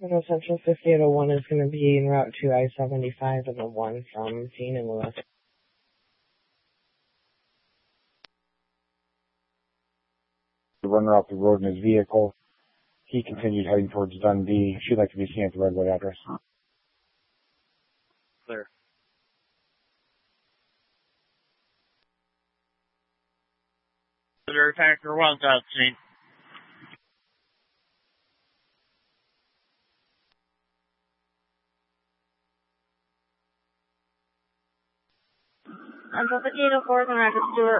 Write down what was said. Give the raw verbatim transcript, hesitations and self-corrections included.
Middle Central fifty-eight oh one is going to be en route to I seventy-five and the one from Dean and Lewis. The runner off the road in his vehicle. He continued heading towards Dundee. She'd like to be seen at the Redwood address. Clear. Clear Factor one, got scene. Central fifty-eight oh four is on Rapid Stewart.